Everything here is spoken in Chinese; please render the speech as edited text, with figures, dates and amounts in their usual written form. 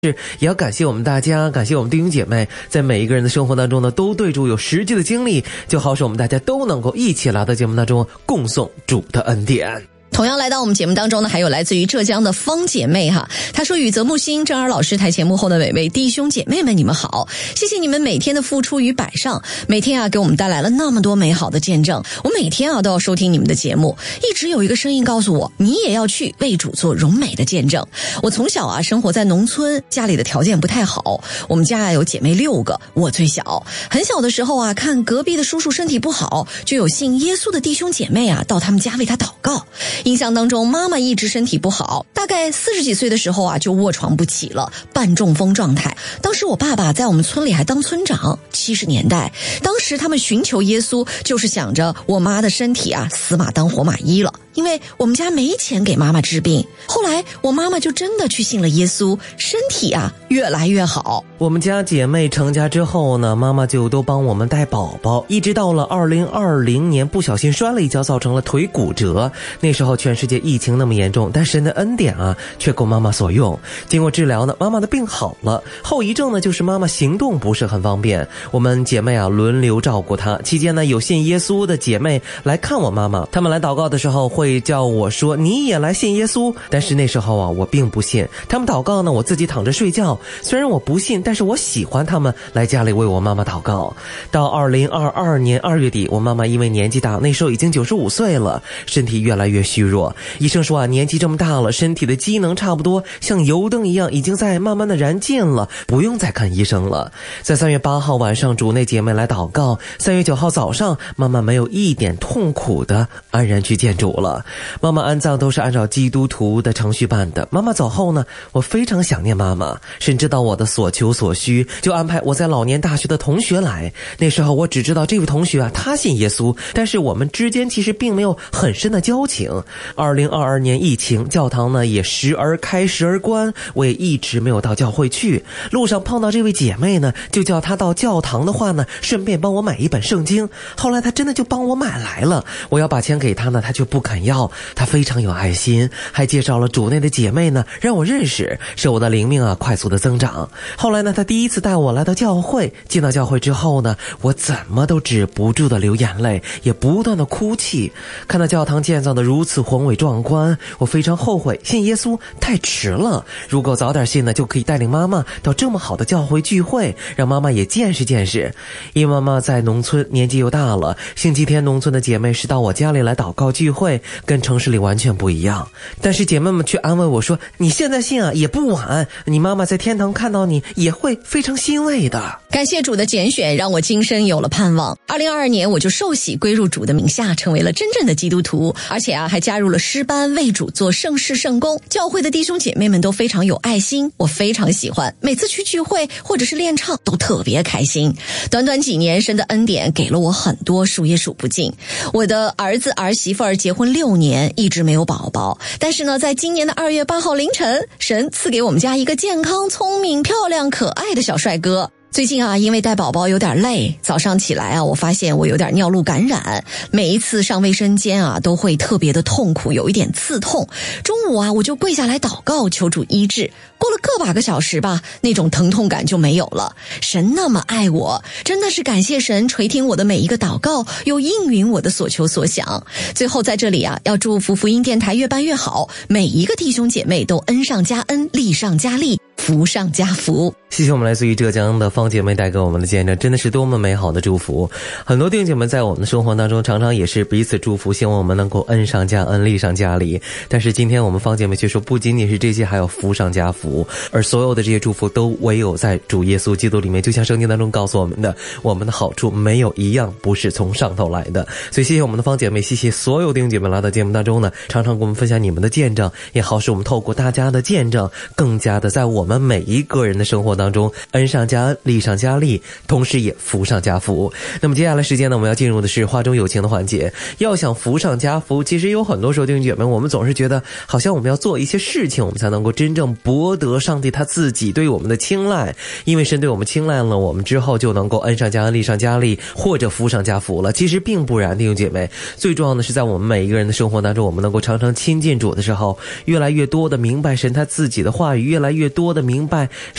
也要感谢我们大家，感谢我们弟兄姐妹，在每一个人的生活当中呢，都对主有实际的经历，就好使我们大家都能够一起来到节目当中共颂主的恩典。 同样来到我们节目当中呢，还有来自于浙江的方姐妹哈，她说：宇泽木星、郑儿老师台前幕后的每位弟兄姐妹们，你们好，谢谢你们每天的付出与摆上，每天给我们带来了那么多美好的见证，我每天都要收听你们的节目，一直有一个声音告诉我，你也要去为主做荣美的见证。我从小生活在农村，家里的条件不太好，我们家有姐妹6个，我最小。很小的时候看隔壁的叔叔身体不好，就有信耶稣的弟兄姐妹到他们家为他祷告。印象当中，妈妈一直身体不好，大概40几岁的时候就卧床不起了，半中风状态。当时我爸爸在我们村里还当村长，70年代，当时他们寻求耶稣，就是想着我妈的身体死马当活马医了，因为我们家没钱给妈妈治病。后来我妈妈就真的去信了耶稣，身体越来越好。 我们家姐妹成家之后呢，妈妈就都帮我们带宝宝，一直到了2020年不小心摔了一跤，造成了腿骨折。那时候全世界疫情那么严重，但神的恩典却够妈妈所用。经过治疗呢，妈妈的病好了，后遗症呢就是妈妈行动不是很方便。我们姐妹轮流照顾她，期间呢有信耶稣的姐妹来看我妈妈，她们来祷告的时候会叫我说你也来信耶稣，但是那时候我并不信。他们祷告呢，我自己躺着睡觉，虽然我不信，但是我喜欢他们来家里为我妈妈祷告。到2022年2月底，我妈妈因为年纪大，那时候已经95岁了，身体越来越虚弱。医生说年纪这么大了，身体的机能差不多像油灯一样已经在慢慢的燃尽了，不用再看医生了。在3月8号晚上，主内姐妹来祷告，3月9号早上，妈妈没有一点痛苦的安然去见主了。妈妈安葬都是按照基督徒的程序办的。妈妈走后呢，我非常想念妈妈，神知道我的所求所需，就安排我在老年大学的同学来。那时候我只知道这位同学他信耶稣，但是我们之间其实并没有很深的交情。2022年疫情，教堂呢也时而开时而关，我也一直没有到教会去。路上碰到这位姐妹呢，就叫她到教堂的话呢，顺便帮我买一本圣经。后来她真的就帮我买来了，我要把钱给她呢，她却不肯要。她非常有爱心，还介绍了主内的姐妹呢让我认识，使我的灵命快速的增长。后来呢，她第一次带我来到教会，进到教会之后呢，我怎么都止不住的流眼泪，也不断的哭泣。看到教堂建造的如此宏伟壮观，我非常后悔信耶稣太迟了，如果早点信呢，就可以带领妈妈到这么好的教会聚会，让妈妈也见识见识。因为妈妈在农村，年纪又大了，星期天农村的姐妹是到我家里来祷告聚会，跟城市里完全不一样。但是姐妹们却安慰我说，你现在信也不晚，你妈妈在天堂看到你也会非常欣慰的。 感谢主的拣选，让我今生有了盼望。2022年我就受洗归入主的名下，成为了真正的基督徒，而且还加入了诗班，为主做圣事圣工。教会的弟兄姐妹们都非常有爱心，我非常喜欢，每次去聚会或者是练唱都特别开心。短短几年，神的恩典给了我很多，数也数不尽。我的儿子儿媳妇结婚6年，一直没有宝宝，但是呢，在今年的2月8号凌晨，神赐给我们家一个健康、聪明、漂亮、可爱的小帅哥。最近因为带宝宝有点累，早上起来我发现我有点尿路感染，每一次上卫生间都会特别的痛苦，有一点刺痛。中午我就跪下来祷告，求主医治。过了个把个小时吧，那种疼痛感就没有了。神那么爱我，真的是感谢神垂听我的每一个祷告，又应允我的所求所想。最后在这里要祝福福音电台越办越好，每一个弟兄姐妹都恩上加恩，利上加利，福上加福。 谢谢我们来自于浙江的方姐妹带给我们的见证，真的是多么美好的祝福。很多弟兄姐妹在我们的生活当中常常也是彼此祝福，希望我们能够恩上加恩，利上加利。但是今天我们方姐妹却说，不仅仅是这些，还有福上加福，而所有的这些祝福都唯有在主耶稣基督里面，就像圣经当中告诉我们的，我们的好处没有一样不是从上头来的。所以谢谢我们的方姐妹，谢谢所有弟兄姐妹来到节目当中呢，常常跟我们分享你们的见证，也好使我们透过大家的见证，更加的在我们每一个人的生活当中恩上加恩，利上加利，同时也福上加福。那么接下来时间呢，我们要进入的是话中有情的环节。要想福上加福，其实有很多时候弟兄姐妹，我们总是觉得好像我们要做一些事情，我们才能够真正博得上帝他自己对我们的青睐。因为神对我们青睐了，我们之后就能够恩上加恩，利上加利，或者福上加福了。其实并不然，弟兄姐妹，最重要的是在我们每一个人的生活当中，我们能够常常亲近主的时候，越来越多的明白神他自己的话语，越来越多的明白